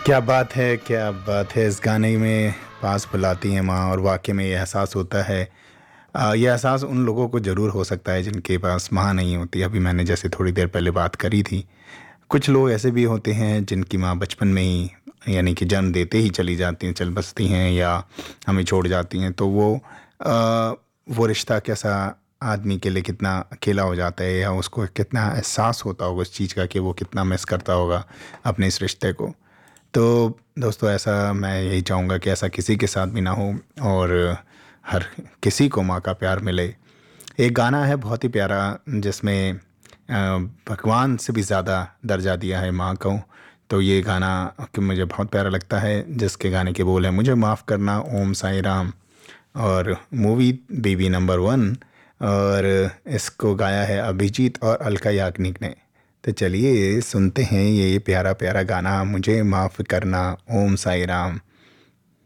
क्या बात है, क्या बात है! इस गाने में पास बुलाती हैं माँ और वाक़ई में ये एहसास होता है। ये एहसास उन लोगों को ज़रूर हो सकता है जिनके पास माँ नहीं होती। अभी मैंने जैसे थोड़ी देर पहले बात करी थी। कुछ लोग ऐसे भी होते हैं जिनकी माँ बचपन में ही यानी कि जन्म देते ही चली जाती हैं, चल बसती हैं या हमें छोड़ जाती हैं। तो वो रिश्ता कैसा आदमी के लिए कितना अकेला हो जाता है या उसको कितना एहसास होता होगा उस चीज़ का कि वो कितना मिस करता होगा अपने इस रिश्ते को। तो दोस्तों ऐसा मैं यही चाहूँगा कि ऐसा किसी के साथ भी ना हो और हर किसी को माँ का प्यार मिले। एक गाना है बहुत ही प्यारा जिसमें भगवान से भी ज़्यादा दर्जा दिया है माँ को। तो ये गाना कि मुझे बहुत प्यारा लगता है जिसके गाने के बोल हैं मुझे माफ़ करना ओम साईं राम और मूवी बेबी नंबर वन और इसको गाया है अभिजीत और अलका याग्निक ने। तो चलिए सुनते हैं ये प्यारा प्यारा गाना मुझे माफ़ करना ओम साईं राम।